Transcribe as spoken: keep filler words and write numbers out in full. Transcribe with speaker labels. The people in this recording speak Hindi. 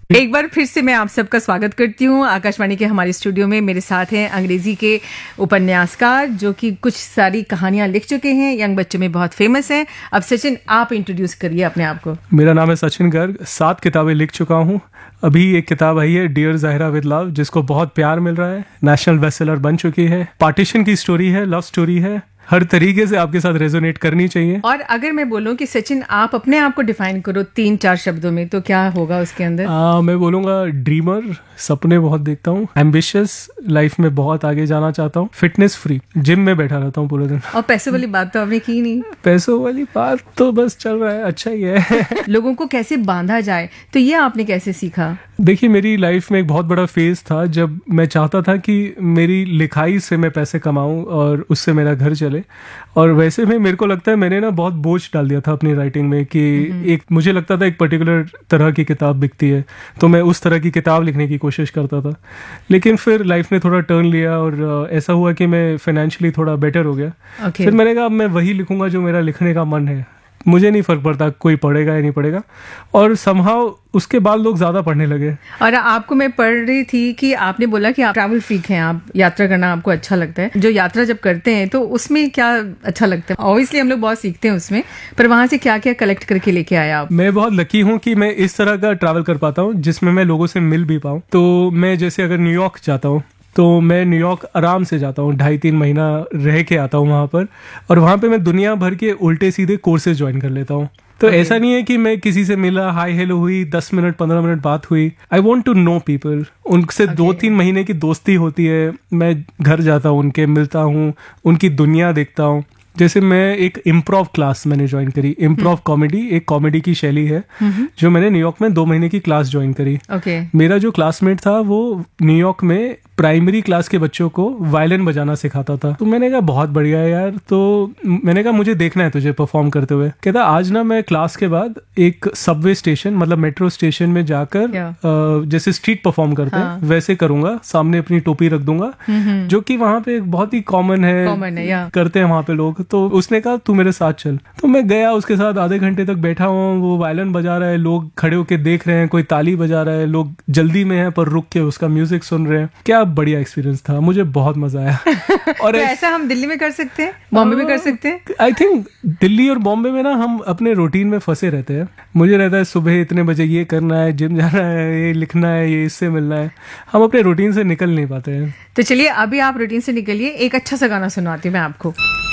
Speaker 1: एक बार फिर से मैं आप सबका स्वागत करती हूँ आकाशवाणी के हमारे स्टूडियो में। मेरे साथ हैं अंग्रेजी के उपन्यासकार जो कि कुछ सारी कहानियां लिख चुके हैं, यंग बच्चों में बहुत फेमस हैं। अब सचिन, आप इंट्रोड्यूस करिए अपने आप को।
Speaker 2: मेरा नाम है सचिन गर्ग, सात किताबें लिख चुका हूँ। अभी एक किताब आई है डियर ज़ाहिरा विद लव, जिसको बहुत प्यार मिल रहा है, नेशनल बेस्टसेलर बन चुकी है। पार्टीशन की स्टोरी है, लव स्टोरी है, हर तरीके से आपके साथ रेजोनेट करनी चाहिए।
Speaker 1: और अगर मैं बोलूं कि सचिन आप अपने आप को डिफाइन करो तीन चार शब्दों में, तो क्या होगा उसके अंदर?
Speaker 2: आ, मैं बोलूँगा ड्रीमर, सपने बहुत देखता हूँ, एम्बिशियस, लाइफ में बहुत आगे जाना चाहता हूँ, फिटनेस फ्री, जिम में बैठा रहता हूँ पूरे दिन।
Speaker 1: और पैसों वाली बात तो आपने की नहीं।
Speaker 2: पैसों वाली बात तो बस चल रहा है, अच्छा ही है।
Speaker 1: लोगों को कैसे बांधा जाए, तो ये आपने कैसे सीखा?
Speaker 2: देखिए, मेरी लाइफ में एक बहुत बड़ा फेज था जब मैं चाहता था कि मेरी लिखाई से मैं पैसे कमाऊं और उससे मेरा घर चले। और वैसे में मेरे को लगता है मैंने ना बहुत बोझ डाल दिया था अपनी राइटिंग में कि एक मुझे लगता था एक पर्टिकुलर तरह की किताब बिकती है, तो मैं उस तरह की किताब लिखने की कोशिश करता था। लेकिन फिर लाइफ ने थोड़ा टर्न लिया और ऐसा हुआ कि मैं फाइनेंशियली थोड़ा बेटर हो गया।
Speaker 1: okay.
Speaker 2: फिर मैंने कहा अब मैं वही लिखूंगा जो मेरा लिखने का मन है, मुझे नहीं फर्क पड़ता कोई पढ़ेगा या नहीं पढ़ेगा। और समहाउ उसके बाद लोग ज्यादा पढ़ने लगे।
Speaker 1: और आपको मैं पढ़ रही थी कि आपने बोला कि आप ट्रैवल फ्रीक हैं, आप यात्रा करना आपको अच्छा लगता है। जो यात्रा जब करते हैं तो उसमें क्या अच्छा लगता है? ऑब्वियसली हम लोग बहुत सीखते हैं उसमें, पर वहां से क्या क्या कलेक्ट करके लेके आए आप?
Speaker 2: मैं बहुत लकी हूँ कि मैं इस तरह का ट्रैवल कर पाता हूँ जिसमें मैं लोगों से मिल भी पाऊँ। तो मैं जैसे अगर न्यूयॉर्क जाता हूँ तो मैं न्यूयॉर्क आराम से जाता हूँ, ढाई तीन महीना रह के आता हूँ वहाँ पर, और वहाँ पे मैं दुनिया भर के उल्टे सीधे कोर्सेज ज्वाइन कर लेता हूँ। तो okay. ऐसा नहीं है कि मैं किसी से मिला, हाय हेलो हुई, दस मिनट पंद्रह मिनट बात हुई। I want to know people, उनसे okay. दो तीन महीने की दोस्ती होती है। मैं घर जाता हूँ, उनके मिलता हूँ, उनकी दुनिया देखता हूँ। जैसे मैं एक इम्प्रोव क्लास मैंने ज्वाइन करी, इम्प्रोव कॉमेडी, एक कॉमेडी की शैली है जो मैंने न्यूयॉर्क में दो महीने की क्लास ज्वाइन करी।
Speaker 1: okay.
Speaker 2: मेरा जो क्लासमेट था वो न्यूयॉर्क में प्राइमरी क्लास के बच्चों को वायलिन बजाना सिखाता था। तो मैंने कहा बहुत बढ़िया है यार, तो मैंने कहा मुझे देखना है तुझे परफॉर्म करते हुए। कहता आज ना मैं क्लास के बाद एक सबवे स्टेशन मतलब मेट्रो स्टेशन में जाकर yeah. जैसे स्ट्रीट परफॉर्म करते हाँ. हैं वैसे करूंगा, सामने अपनी टोपी रख दूंगा, जो कि वहां पे बहुत ही कॉमन है, common है yeah. करते हैं वहां पे लोग। तो उसने कहा तू मेरे साथ चल। तो मैं गया, उसके साथ आधे घंटे तक बैठा हूँ, वो वायलिन बजा रहा है, लोग खड़े होके देख रहे हैं, कोई ताली बजा रहा है, लोग जल्दी में है पर रुक के उसका म्यूजिक सुन रहे हैं। क्या बढ़िया एक्सपीरियंस था, मुझे बहुत मजा आया। और
Speaker 1: तो ऐसा हम दिल्ली में कर सकते हैं, बॉम्बे में कर सकते हैं।
Speaker 2: आई थिंक दिल्ली और बॉम्बे में ना हम अपने रूटीन में फंसे रहते हैं। मुझे रहता है सुबह इतने बजे ये करना है, जिम जाना है, ये लिखना है, ये इससे मिलना है। हम अपने रूटीन से निकल नहीं पाते हैं।
Speaker 1: तो चलिए अभी आप रूटीन से निकलिए, एक अच्छा सा गाना सुनाती हूँ मैं आपको।